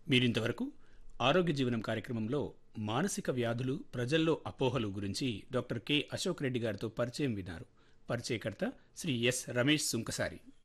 మీరింతవరకు ఆరోగ్య జీవనం కార్యక్రమంలో మానసిక వ్యాధులు ప్రజల్లో అపోహలు గురించి డాక్టర్ కె అశోక్ రెడ్డి గారితో పరిచయం విన్నారు. పరిచయకర్త శ్రీ ఎస్ రమేష్ సుంకసారి.